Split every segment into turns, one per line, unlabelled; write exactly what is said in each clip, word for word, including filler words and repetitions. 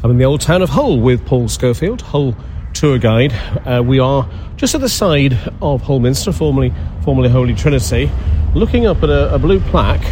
I'm in the old town of Hull with Paul Schofield, Hull tour guide. Uh, we are just at the side of Hull Minster, formerly formerly Holy Trinity, looking up at a, a blue plaque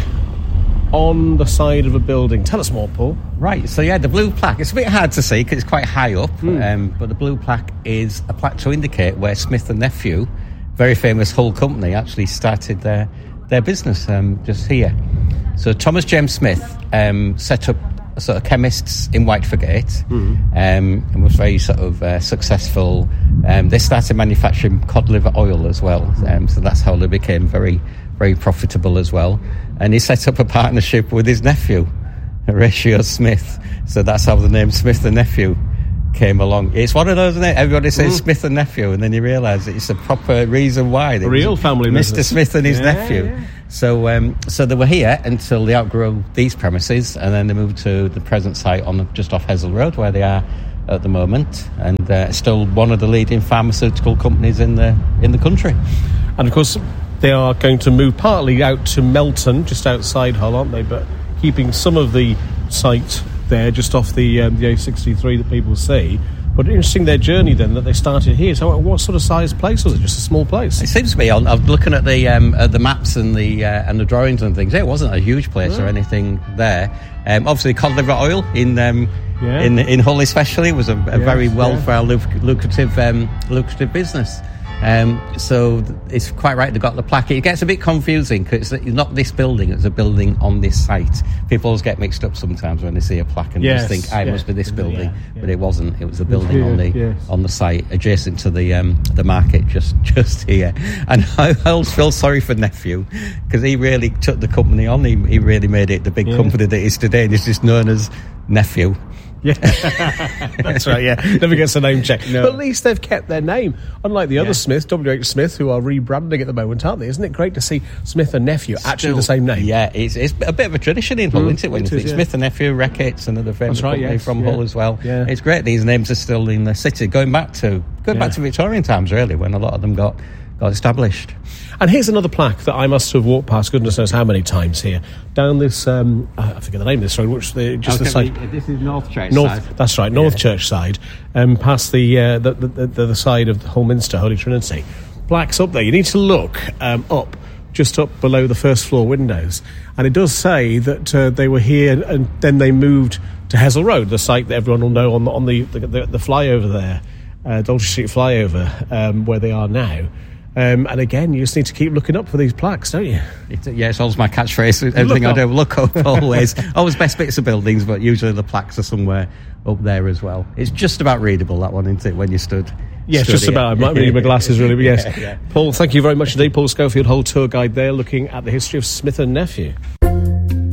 on the side of a building. Tell us more, Paul.
Right, so yeah, the blue plaque, it's a bit hard to see because it's quite high up, mm. um, but the blue plaque is a plaque to indicate where Smith and Nephew, very famous Hull company, actually started their, their business um, just here. So Thomas James Smith um, set up sort of chemists in Whitefordgate, mm. um, and was very sort of uh, successful. Um, they started manufacturing cod liver oil as well, um, so that's how they became very, very profitable as well. And he set up a partnership with his nephew, Horatio Smith. So that's how the name Smith and Nephew came along. It's one of those, isn't it? Everybody says mm. Smith and Nephew, and then you realise it's a proper reason why.
A real family
Mister
business.
Smith and his
yeah,
nephew.
Yeah.
So um, so they were here until they outgrew these premises, and then they moved to the present site on just off Hessel Road, where they are at the moment, and uh, still one of the leading pharmaceutical companies in the in the country.
And of course, they are going to move partly out to Melton, just outside Hull, aren't they? But keeping some of the site there, just off the um, the A sixty-three that people see. But interesting their journey then, that they started here. So what sort of size place was it? Just a small place?
It seems to me, I'm looking at the um, at the maps and the uh, and the drawings and things, it wasn't a huge place yeah. or anything there. Um, obviously, cod liver oil in um, yeah. in in Hull especially was a, a yes, very welfare yeah. lucrative um, lucrative business. Um, so it's quite right, they've got the plaque. It gets a bit confusing because it's not this building, it's a building on this site. People always get mixed up sometimes when they see a plaque and yes, just think, I oh, yes. must be this building. Yeah, yeah. But it wasn't, it was a building yeah, on the yes. on the site adjacent to the um, the market just, just here. And I, I always feel sorry for Nephew because he really took the company on, he, he really made it the big yeah. company that it is today, and it's just known as Nephew.
Yeah, that's right, yeah. Never gets a name check. No. But at least they've kept their name. Unlike the yeah. other Smiths, W H Smith, who are rebranding at the moment, aren't they? Isn't it great to see Smith and Nephew Still, actually the same name?
Yeah, it's, it's a bit of a tradition in Hull, mm, isn't it? When it you is, think yeah. Smith and Nephew, Reckitt's, another famous right, company yes, from yeah. Hull as well. Yeah. It's great these names are still in the city, going back to going yeah. back to Victorian times, really, when a lot of them got, got established.
And here's another plaque that I must have walked past goodness knows how many times here. Down this, um, I forget the name of this road, which the, just okay, the side...
This is North Church
North,
side.
That's right, North
yeah. Church
side, um, past the, uh, the, the, the the side of Hull Minster, Holy Trinity. Plaques up there. You need to look um, up, just up below the first floor windows. And it does say that uh, they were here and then they moved to Hessel Road, the site that everyone will know on the, on the, the, the, the flyover there, uh, Dalton Street flyover, um, where they are now. Um, and again, you just need to keep looking up for these plaques, don't you?
It, yeah, it's always my catchphrase. Everything I do, look up always. Always best bits of buildings, but usually the plaques are somewhere up there as well. It's just about readable, that one, isn't it, when you stood?
Yes,
stood
just
here.
about. I might need my glasses, really, but yes.
yeah, yeah.
Paul, thank you very much indeed. Paul Schofield, Hull tour guide there, looking at the history of Smith and Nephew.